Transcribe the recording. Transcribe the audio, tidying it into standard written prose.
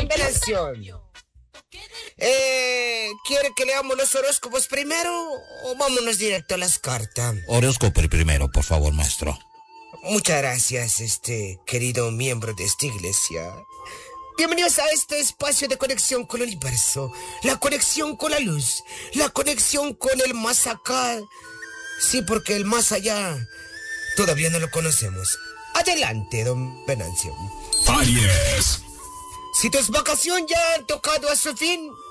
don Venancio. ¿Quiere que leamos los horóscopos primero o vámonos directo a las cartas? Horóscopo primero, por favor, maestro. Muchas gracias, querido miembro de esta iglesia. Bienvenidos a este espacio de conexión con el universo, la conexión con la luz, la conexión con el más acá. Sí, porque el más allá todavía no lo conocemos. Adelante, don Venancio. Aries. Si tus vacaciones ya han tocado a su fin,